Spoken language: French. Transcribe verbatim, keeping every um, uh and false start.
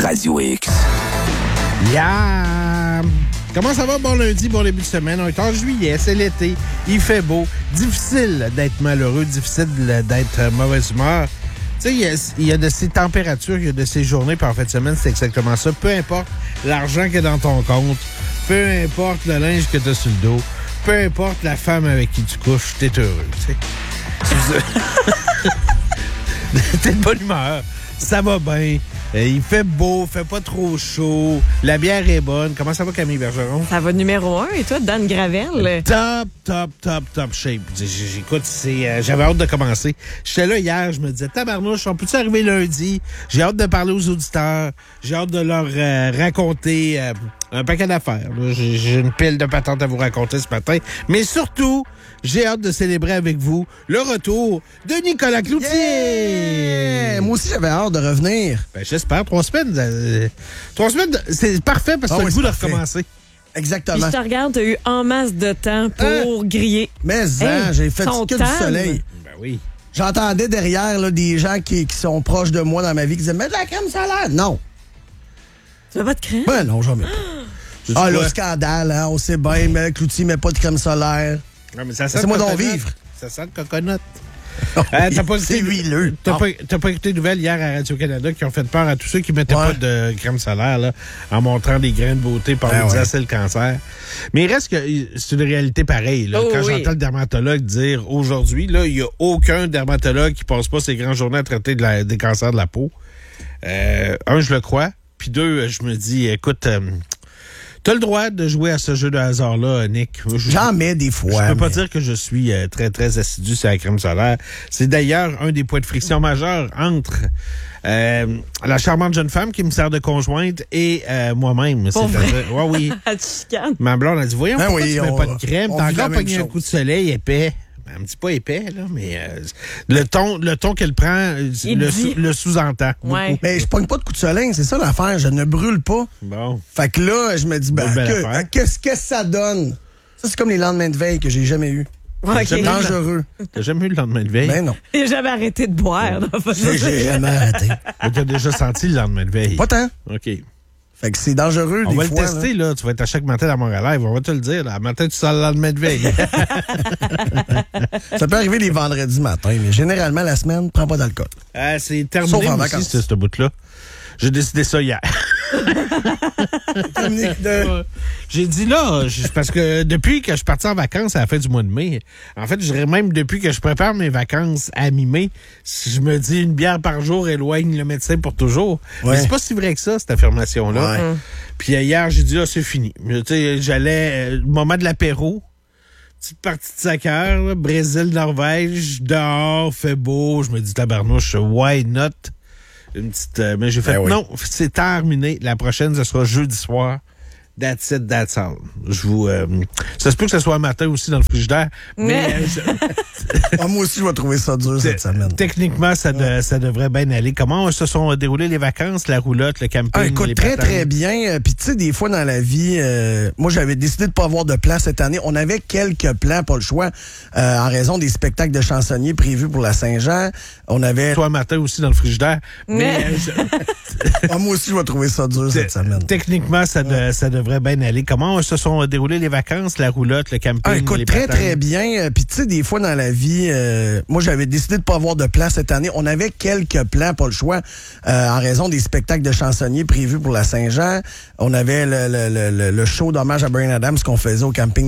Radio X. Yeah! Comment ça va? Bon lundi, bon début de semaine. On est en juillet, c'est l'été, il fait beau. Difficile d'être malheureux, difficile d'être mauvaise humeur. Tu sais, il y, a, il y a de ces températures, il y a de ces journées, puis en fin de semaine, c'est exactement ça. Peu importe l'argent qu'il y a dans ton compte, peu importe le linge que tu as sur le dos, peu importe la femme avec qui tu couches, t'es heureux, tu sais. T'es de bonne humeur, ça va bien. Euh, il fait beau, fait pas trop chaud. La bière est bonne. Comment ça va, Camille Bergeron? Ça va numéro un. Et toi, Dan Gravel? Top, top, top, top shape. J'écoute, c'est, euh, j'avais hâte de commencer. J'étais là hier, je me disais, tabarnouche, on peut-tu arriver lundi? J'ai hâte de parler aux auditeurs. J'ai hâte de leur euh, raconter euh, un paquet d'affaires. J'ai, j'ai une pile de patentes à vous raconter ce matin. Mais surtout, j'ai hâte de célébrer avec vous le retour de Nicolas Cloutier. Yeah! Moi aussi, j'avais hâte de revenir. Ben, j'espère. Trois semaines. Euh, trois semaines, c'est parfait parce que ah t'as oui, le goût de parfait. recommencer. Exactement. Puis je te regarde, t'as eu en masse de temps pour Hein? griller. Mais Hey, hein, j'ai fait son que temps. du soleil. Ben oui. J'entendais derrière là, des gens qui, qui sont proches de moi dans ma vie qui disaient « Mets de la crème solaire! » Non. Tu veux pas de crème? Ben non, j'en mets pas. Tu Ah, dis le quoi? scandale, hein, on sait bien, mais Cloutier met pas de crème solaire. Non, mais ça sent Laissez-moi le donc coconut. vivre. Ça sent le coconut. Euh, t'as pas C'est écouté- huileux. T'as Ah. pas, t'as pas écouté les nouvelles hier à Radio-Canada qui ont fait peur à tous ceux qui mettaient Ouais. pas de crème solaire là, en montrant des grains de beauté par Ben en disant ouais. c'est le cancer. Mais il reste que c'est une réalité pareille. Là. Oh Quand oui. j'entends le dermatologue dire aujourd'hui, là, il y a aucun dermatologue qui passe pas ses grandes journées à traiter de la- des cancers de la peau. Euh, un, je le crois. Puis deux, je me dis, écoute, euh, t'as le droit de jouer à ce jeu de hasard-là, Nick. Je- J'en mets des Je fois. peux pas mais- dire que je suis euh, très, très assidu sur la crème solaire. C'est d'ailleurs un des points de friction majeurs entre euh, la charmante jeune femme qui me sert de conjointe et euh, moi-même. Pour C'est-à-dire, ouais, oui. À tu chicanes. Ma blonde a dit, voyons, Ben pourquoi oui, tu mets on- pas de crème? on T'as vit la encore même pogné un chose. coup de soleil épais. Ben, elle me dit pas épais, là, mais euh, le ton, le ton qu'elle prend, euh, Il le, dit. sous- le sous-entend. Ouais. Mais je pogne pas de coup de soleil, c'est ça l'affaire. Je ne brûle pas. Bon. Fait que là, je me dis, ben, Bonne belle que- affaire. qu'est-ce que ça donne? Ça, c'est comme les lendemains de veille que j'ai jamais eu. Ouais, J'aime ok. bien. Dangereux. T'as jamais eu le lendemain de veille? Ben non. J'ai jamais arrêté de boire. donc faut J'ai dire. j'ai jamais arrêté. Mais t'as déjà senti le lendemain de veille? Pas tant. OK. Fait que c'est dangereux On des va fois. le tester, là. Tu vas être à chaque matin dans Montréal. On va te le dire. Là. Matin, tu sors le lendemain de veille. là. Ça peut arriver les vendredis matin, mais généralement, la semaine, prends pas d'alcool. Ah, c'est terminé Sauf en aussi, vacances. ce, ce bout-là. J'ai décidé ça hier. Dominique de... J'ai dit là, je- parce que depuis que je suis parti en vacances à la fin du mois de mai, en fait, je dirais même depuis que je prépare mes vacances à mi-mai, si je me dis une bière par jour éloigne le médecin pour toujours. Ouais. Mais c'est pas si vrai que ça, cette affirmation-là. Ouais. Puis euh, hier, j'ai dit, ah, c'est fini. Tu sais, j'allais, euh, le moment de l'apéro, petite partie de soccer, là, Brésil, Norvège, dehors, fait beau. Je me dis, tabarnouche, why not? Une petite, euh, mais j'ai fait, Ben oui. non, c'est terminé. La prochaine, ce sera jeudi soir. That's it, that's all. Je vous, euh, ça se peut que ce soit un matin aussi dans le frigidaire, mais euh, je- Ah, moi aussi, je vais trouver ça dur cette semaine. techniquement, ça, de- ça devrait bien aller. Comment se sont déroulées les vacances, la roulotte, le camping? Ah, écoute, les très, patates? très bien. Euh, Puis, tu sais, des fois dans la vie, euh, moi, j'avais décidé de pas avoir de plan cette année. On avait quelques plans, pas le choix, euh, en raison des spectacles de chansonniers prévus pour la Saint-Jean. On avait... Soit un matin aussi dans le frigidaire, mais euh, je- Ah, moi aussi, je vais trouver ça dur cette semaine. techniquement, ça, de- ça devrait bien aller. Comment se sont déroulées les vacances, la roulotte, le camping? Ah, écoute, les très, patates? très bien. Euh, Puis, tu sais, des fois dans la vie, euh, moi, j'avais décidé de pas avoir de plan cette année. On avait quelques plans, pas le choix, euh, en raison des spectacles de chansonniers prévus pour la Saint-Jean. On avait le, le, le, le show d'hommage à Bryan Adams qu'on faisait au camping